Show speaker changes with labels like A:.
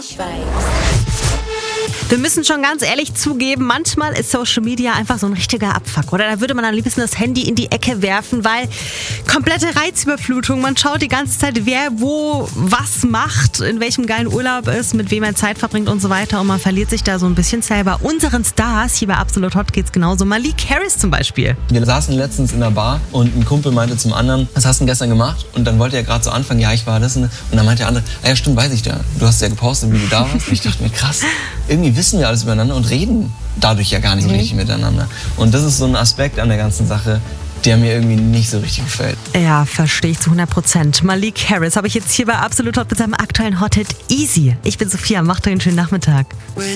A: Wir müssen schon ganz ehrlich zugeben, manchmal ist Social Media einfach so ein richtiger Abfuck, oder? Da würde man am liebsten das Handy in die Ecke werfen, weil komplette Reizüberflutung, man schaut die ganze Zeit, wer wo was macht, in welchem geilen Urlaub ist, mit wem er Zeit verbringt und so weiter, und man verliert sich da so ein bisschen selber. Unseren Stars, hier bei Absolut Hot geht's genauso. Malik Harris zum Beispiel.
B: Wir saßen letztens in der Bar und ein Kumpel meinte zum anderen, was hast du denn gestern gemacht? Und dann wollte er gerade so anfangen, ja, ich war das. Und dann meinte der andere, ja stimmt, weiß ich ja. Du hast ja gepostet, wie du da warst. Und ich dachte mir, krass, irgendwie wissen wir alles übereinander und reden dadurch ja gar nicht richtig miteinander. Und das ist so ein Aspekt an der ganzen Sache, der mir irgendwie nicht so richtig gefällt.
A: Ja, verstehe ich zu 100%. Malik Harris habe ich jetzt hier bei Absolut Hot mit seinem aktuellen Hot Hit Easy. Ich bin Sophia, macht euch einen schönen Nachmittag.